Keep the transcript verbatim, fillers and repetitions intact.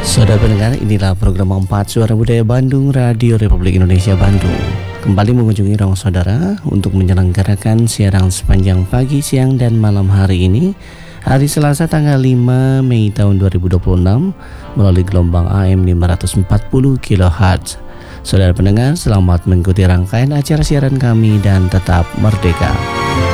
Saudara pendengar, inilah program empat Suara Budaya Bandung, Radio Republik Indonesia Bandung. Kembali mengunjungi ruang saudara untuk menyelenggarakan siaran sepanjang pagi, siang, dan malam hari ini, hari Selasa tanggal lima Mei tahun dua ribu dua puluh enam, melalui gelombang A M lima ratus empat puluh kilohertz. Saudara pendengar, selamat mengikuti rangkaian acara siaran kami dan tetap merdeka.